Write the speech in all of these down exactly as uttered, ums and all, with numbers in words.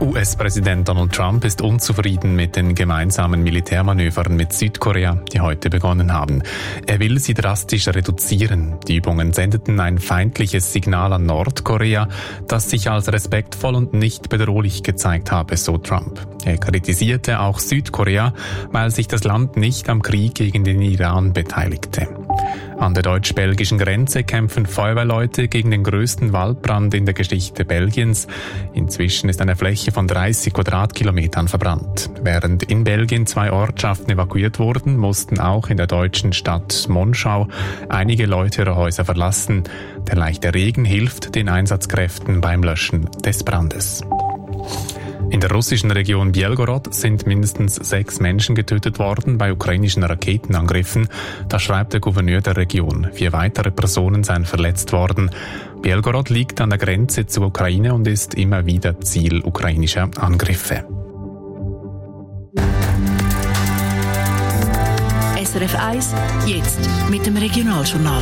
U S-Präsident Donald Trump ist unzufrieden mit den gemeinsamen Militärmanövern mit Südkorea, die heute begonnen haben. Er will sie drastisch reduzieren. Die Übungen sendeten ein feindliches Signal an Nordkorea, das sich als respektvoll und nicht bedrohlich gezeigt habe, so Trump. Er kritisierte auch Südkorea, weil sich das Land nicht am Krieg gegen den Iran beteiligte. An der deutsch-belgischen Grenze kämpfen Feuerwehrleute gegen den größten Waldbrand in der Geschichte Belgiens. Inzwischen ist eine Fläche von dreißig Quadratkilometern verbrannt. Während in Belgien zwei Ortschaften evakuiert wurden, mussten auch in der deutschen Stadt Monschau einige Leute ihre Häuser verlassen. Der leichte Regen hilft den Einsatzkräften beim Löschen des Brandes. In der russischen Region Belgorod sind mindestens sechs Menschen getötet worden bei ukrainischen Raketenangriffen. Das schreibt der Gouverneur der Region. Vier weitere Personen seien verletzt worden. Belgorod liegt an der Grenze zur Ukraine und ist immer wieder Ziel ukrainischer Angriffe. S R F eins, jetzt mit dem Regionaljournal.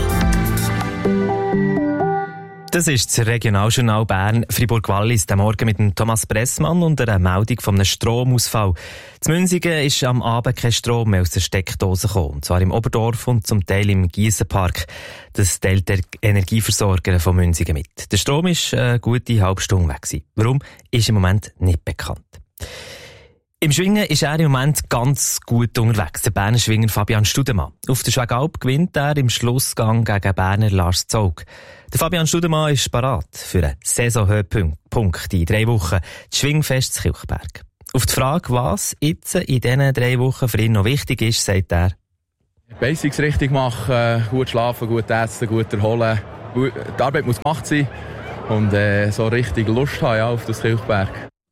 Das ist das Regionaljournal Bern Fribourg-Wallis, der Morgen mit dem Thomas Bressmann und einer Meldung von einem Stromausfall. In Münzigen ist am Abend kein Strom mehr aus der Steckdose gekommen, und zwar im Oberdorf und zum Teil im Giessenpark. Das teilt der Energieversorger von Münzigen mit. Der Strom ist eine gute halbe Stunde weg gewesen. Warum, ist im Moment nicht bekannt. Im Schwingen ist er im Moment ganz gut unterwegs, der Berner Schwinger Fabian Studemann. Auf der Schwegalp gewinnt er im Schlussgang gegen Berner Lars Zog. Der Fabian Studemann ist parat für einen Saisonhöhepunkt in drei Wochen, das Schwingfest in Kilchberg. Auf die Frage, was jetzt in diesen drei Wochen für ihn noch wichtig ist, sagt er: Basics richtig machen, gut schlafen, gut essen, gut erholen. Die Arbeit muss gemacht sein und äh, so richtig Lust haben ja, auf das Kilchberg.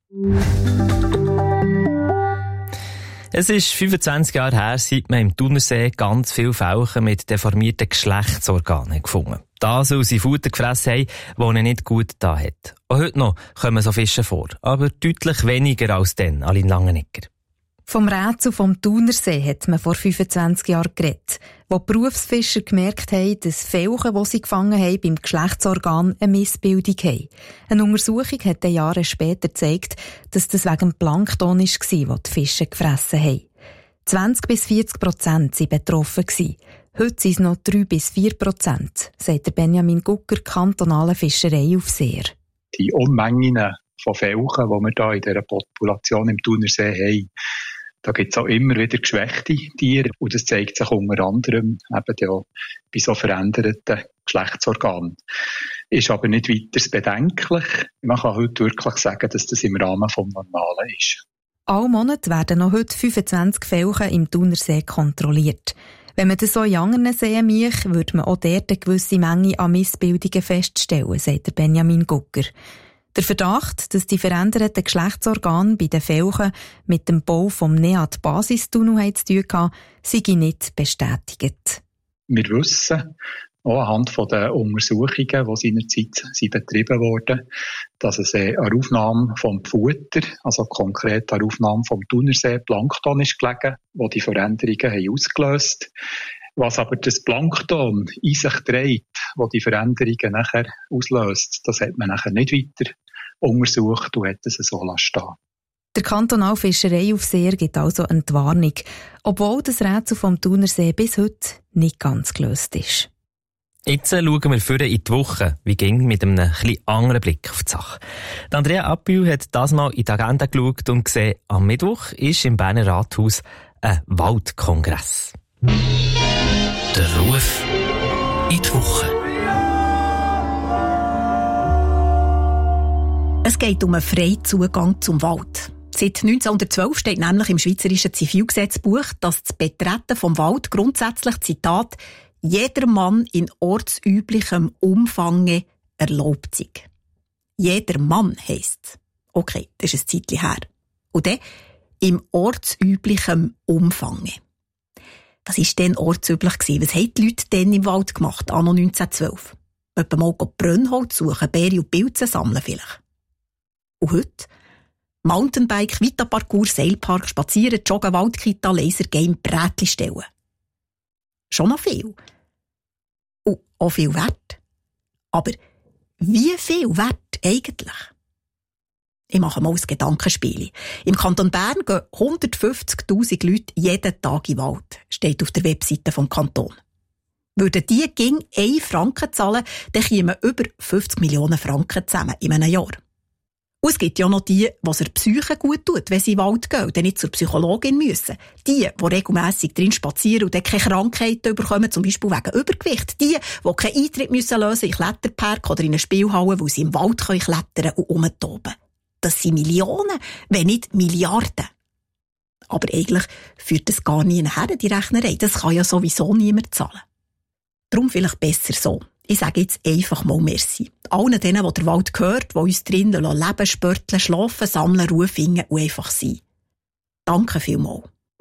Es ist fünfundzwanzig Jahre her, seit man im Thunersee ganz viele Felchen mit deformierten Geschlechtsorganen gefunden. Das, weil sie Futter gefressen haben, die ihnen nicht gut getan hat. Auch heute noch kommen so Fische vor, aber deutlich weniger als dann, Aline Langenegger. Vom Rätsel vom Thunersee hat man vor fünfundzwanzig Jahren geredet, wo die Berufsfischer gemerkt haben, dass Felchen, die sie gefangen haben, beim Geschlechtsorgan eine Missbildung haben. Eine Untersuchung hat Jahre später gezeigt, dass das wegen dem Plankton war, das die Fische gefressen haben. zwanzig bis vierzig Prozent waren betroffen. Heute sind es noch drei bis vier Prozent, sagt der Benjamin Gucker, kantonaler Fischereiaufseher. Die Unmengen von Felchen, die wir hier in dieser Population im Thunersee haben, da gibt es auch immer wieder geschwächte Tiere. Und das zeigt sich unter anderem eben auch bei so veränderten Geschlechtsorganen. Ist aber nicht weiter bedenklich. Man kann heute wirklich sagen, dass das im Rahmen des Normalen ist. Alle Monate werden noch heute fünfundzwanzig Felchen im Thunersee kontrolliert. Wenn man das so in anderen Seen macht, würde man auch dort eine gewisse Menge an Missbildungen feststellen, sagt der Benjamin Gucker. Der Verdacht, dass die veränderten Geschlechtsorgane bei den Felchen mit dem Bau vom Neat-Basistunnel zu tun haben, sei nicht bestätigt. Wir wissen auch anhand der Untersuchungen, die seinerzeit betrieben wurden, dass es an der Aufnahme vom Futter, also konkret an der Aufnahme vom Thunersee Plankton ist gelegen, wo die Veränderungen haben ausgelöst. Was aber das Plankton in sich trägt, wo die Veränderungen nachher auslöst, das hat man nachher nicht weiter untersucht und hat es so stehen. Der kantonale Fischereiaufseher gibt also eine Warnung, obwohl das Rätsel vom Thunersee bis heute nicht ganz gelöst ist. Jetzt schauen wir vorher in die Woche, wie ging mit einem etwas anderen Blick auf die Sache. Die Andrea Appel hat das mal in die Agenda geschaut und gesehen, am Mittwoch ist im Berner Rathaus ein Waldkongress. Der Ruf in die Woche. Es geht um einen freien Zugang zum Wald. Seit neunzehnhundertzwölf steht nämlich im Schweizerischen Zivilgesetzbuch, dass das Betreten vom Wald grundsätzlich, Zitat, jedermann in ortsüblichem Umfange erlaubt sei. Jedermann heisst, okay, das ist ein Zeitchen her. Und dann im ortsüblichem Umfange. Was war denn ortsüblich gewesen? Was haben die Leute denn im Wald gemacht, anno neunzehnhundertzwölf? Etwa mal Brennholz suchen, Beere und Pilze sammeln vielleicht. Und heute? Mountainbike, Vita-Parcours, Seilpark, Spazieren, Joggen, Waldkita, Lasergame, Brätli stellen. Schon noch viel. Und auch viel wert. Aber wie viel wert eigentlich? Ich mache mal ein Gedankenspiel. Im Kanton Bern gehen hundertfünfzigtausend Leute jeden Tag in den Wald, steht auf der Webseite vom Kanton. Würden die ging einen Franken zahlen, dann kämen über fünfzig Millionen Franken zusammen in einem Jahr. Und es gibt ja noch die, die es der Psyche gut tut, wenn sie in den Wald gehen und nicht zur Psychologin müssen. Die, die regelmässig drin spazieren und dann keine Krankheiten bekommen, zum Beispiel wegen Übergewicht. Die, die keinen Eintritt müssen lösen in Kletterpark oder in eine Spielhalle, wo sie im Wald klettern können und rumtoben. Das sind Millionen, wenn nicht Milliarden. Aber eigentlich führt das gar nie her, die Rechnerei. Das kann ja sowieso niemand zahlen. Darum vielleicht besser so. Ich sage jetzt einfach mal Merci. Allen denen, die der Wald gehört, die uns drinnen leben, spörteln, schlafen, sammeln, Ruhe finden und einfach sein. Danke vielmals.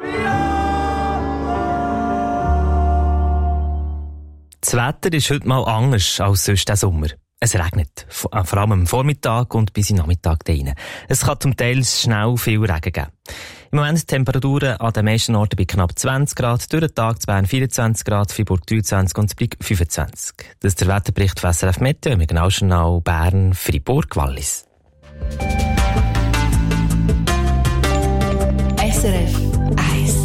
Das Wetter ist heute mal anders als sonst diesen Sommer. Es regnet, vor allem am Vormittag und bis in den Nachmittag rein. Es kann zum Teil schnell viel Regen geben. Im Moment sind die Temperaturen an den meisten Orten bei knapp zwanzig Grad, durch den Tag zu Bern vierundzwanzig Grad, Freiburg dreiundzwanzig und Zürich fünfundzwanzig. Das ist der Wetterbericht von S R F Meteo im Regionaljournal Bern, Freiburg, Wallis. S R F eins.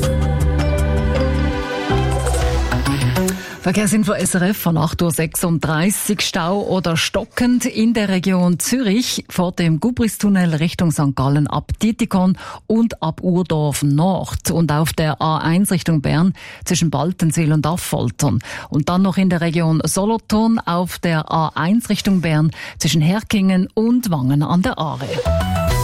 Verkehrsinfo S R F von acht Uhr sechsunddreißig. Stau oder stockend in der Region Zürich vor dem Gubristunnel Richtung Sankt Gallen ab Dietikon und ab Urdorf Nord und auf der A eins Richtung Bern zwischen Baltenswil und Affoltern und dann noch in der Region Solothurn auf der A eins Richtung Bern zwischen Herkingen und Wangen an der Aare.